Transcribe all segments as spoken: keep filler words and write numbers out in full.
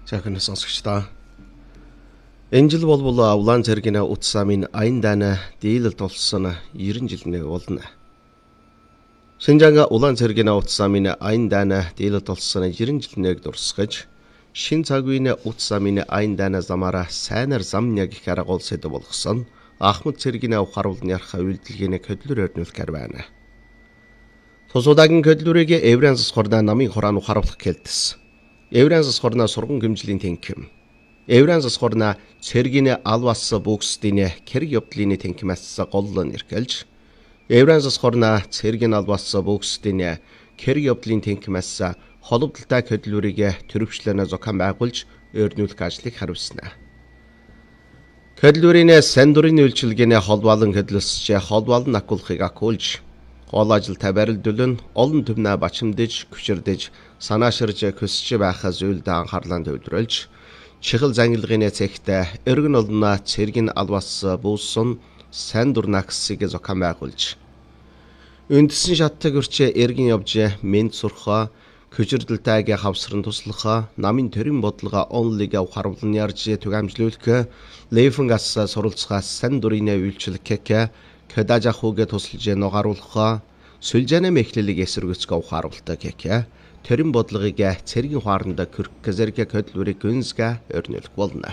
Жаахан сонсогчдоо. Энэ жил болбол Улаан цэргийн утас замын аян дайна дийлэлт болсон ninety жилнээ болно. Шинжаага Улаан цэргийн утас замын аян дайна дийлэлт болсон ninety жилнээг дурсгаж, шин цаг үеийн утас замын аян дайна замаараа сайнаар замня гэх арга улсэд болгосон Ахмад цэргийн ухааруулны ярах үйлдэлгийн хөдлөр өрнүүлэхээр байна. Тус удаагийн хөдлөрийг Еврейн засхорна намын хурaan ухааруулах гэлтэс. Еврейн засхорна сурган гэмжлийн тэнхим. Еврейн засхорна цэргийн албас бүксдийн хэрэг явдлын тэнхимээс гол нэрхэлж, Еврейн засхорна цэргийн албас бүксдийн хэрэг явдлын тэнхимээс холбогдолтой хөдлөрийг төрөвчлөнө зохион байгуулж өрнүүлэх ажлыг хариуцна. Хөдлөрийн сайн дурын үйлчилгээний холбоолон хөдлөсч холбоолон акуулахыг акуулж, гол ажилтай барилдулн олон түвнээ бачимдж, хүчирдэж, санааширж көсч байх зүйлд анхаарлаа төвлөрүүлж, чихэл зангилгын цэгтээ өргөн олно цэргийн албас буусан сайн дурнаксыг зохион байгуулж, үндсэн шаттай гөрч эргэн явж мэд сурхаа, хүчирдэлтэйг хавсран туслахаа, намын төрийн бодлого онлыг ухааруулн ярьж түгээмжлүүлэх, лейфэнгас суралцахаас сайн дурын үйлчлэхээ кэдажахуг тусалж ногааруулахаа, сүлжээний мэхлэлийг эсэргүүцгээ ухааруулдаг гэх төрийн бодлогыг цэргийн хуаранд көрх зэрэг хөдлөрийг гүнзгэ өрнүүлэх болно.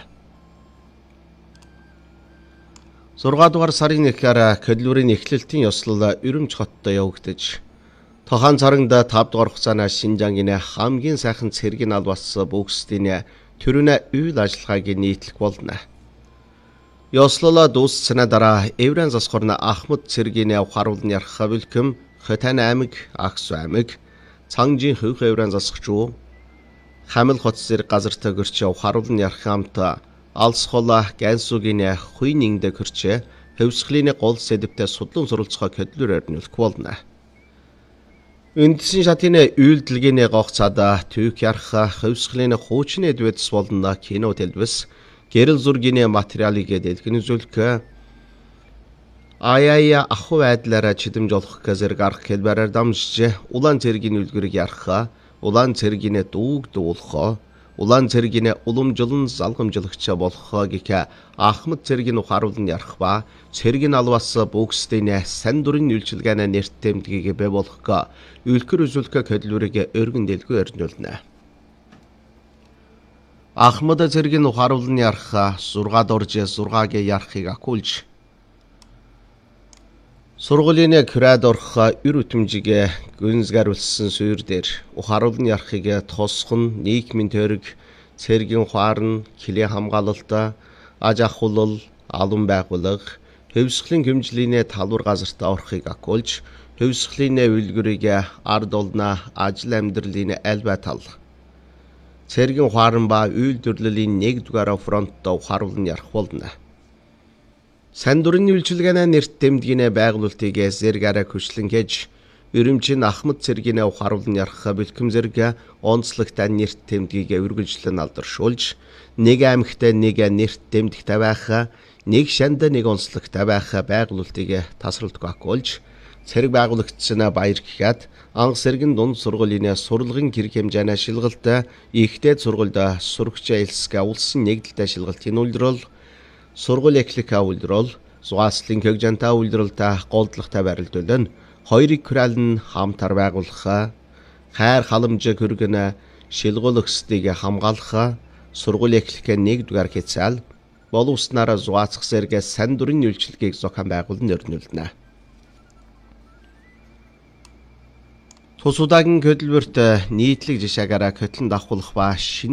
сурга дугаар сарын эхлээр хөдлөрийн эхлэлтийн ёслол Өрөмж хотод явагдаж, Тохон царагт five дугаар хугацааны Шинжаангийн хамгийн сайхан цэргийн албас бүксдийн төрөний үйл ажиллагааг нийтлэх болно. Ёслол дуусснаа дараа Еврейн засхорна Ахмад цэргийн ухааруулны ярах бэлхэм Хотайн аймаг, Аксу аймаг, Цанgjийн хөвх Еврейн засгчуу, Хамил хот зэрэг газарт гөрч ухааруулны ярах хамт Алсхола Гансугийн хуйнинд гөрч хөвсглийн гол сэдвтэ судлан суралцах хөдлөр өрнүүлэх болно. Үндсэн шатын үйлдэлгийн гогцоод түүх ярах хөвсглийн хуучин эдвэдс болно кино телевиз гэрэл зургийн материалыг дэлгэнүүлэх аяя ахуй байдлаараа чидэмж олох зэрэг арга хэлбэрээр дамжиж улаан цэргийн үлгэрийг ярах, улаан цэргийн дүүг дуулах, улаан цэргийн уламжлан залгамжлагч болох гэх Ахмад цэргийн ухааруулн ярах ба цэргийн албас бүксдийн сайн дурын үйлчилгээний нэрт тэмдгийг бий болгох үлгэр үзүүлэх хөдлөрийг өргөн дэлгүү өрнүүлнэ. Ахмад цэргийн ухааруулн ярах зургаад орж зургааг ярахыг акуулж, сургуулийн курад орох эр үтэмжиг гүнзгийрүүлсэн суурь дээр ухааруулн ярахыг тосхон нийгмийн төрөг, цэргийн хуарн, килийн хамгаалалт, аж ахуйлал, албан байгууллага, хөвсглийн гэмжлийн талбар газарт орохыг акуулж, хөвсглийн үлгэрийг ард олно ажил амьдралын аль бай тал, цэргийн хуарн ба үйлдвэрлэлийн нэгдүгээр фронтод ухааруулн ярах болно. Сайн дурын үйлчилгээний нэрт тэмдгийн байгуулалтыг зэрэг арай хүчлэн хийж, Өрөмжийн Ахмад цэргийн ухааруулн ярах бэлхэм зэрэг онцлогтой нэрт тэмдгийг үргэлжлэн алдаршуулж, нэг аймагт нэг нэрт тэмдэгтэй байх, нэг шанд нэг онцлогтой байх байгуулалтыг тасралтгүй акуулж, цэрэг байгуулагчсан баяр гэхэд анх сэргэн дунд сургуулийн сурлагын гэрэг хэмжээний шилгалт, ихтэй сургуульд сурагч элсгэ улсын нэгдэлтэй шилгалтын үйлрэл, сургууль эхлэх үйлрэл, зугааслын хөгжөнтэй үйлрэлтэй голдлогтой барилдуулна, хоёрыг хүрээлэн хамтар байгуулах, хайр халамж хөргөн шилгуулагчдыг хамгаалах, сургууль эхлэх нэгдүгээр хязгаал, боловснараа зугаацах зэрэг сайн дурын үйлчилгээг зохион байгуулан өрнүүлнэ. Тус удаагийн хөдөлмөрт нийтлэг жишээгээр хөтлөн давхуулах ба